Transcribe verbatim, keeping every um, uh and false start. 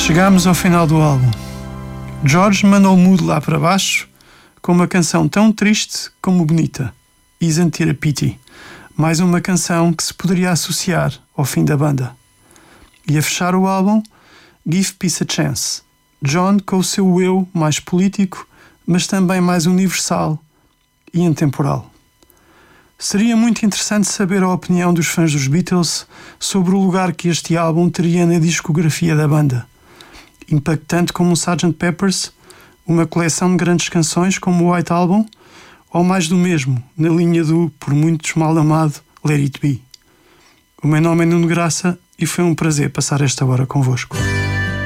Chegámos ao final do álbum. George mandou o mood lá para baixo com uma canção tão triste como bonita, Isn't It a Pity, mais uma canção que se poderia associar ao fim da banda. E a fechar o álbum, Give Peace a Chance, John com o seu eu mais político, mas também mais universal e intemporal. Seria muito interessante saber a opinião dos fãs dos Beatles sobre o lugar que este álbum teria na discografia da banda. Impactante como um sergeant Pepper's, uma coleção de grandes canções como o White Album, ou mais do mesmo, na linha do, por muitos mal amado, Let It Be. O meu nome é Nuno Graça e foi um prazer passar esta hora convosco.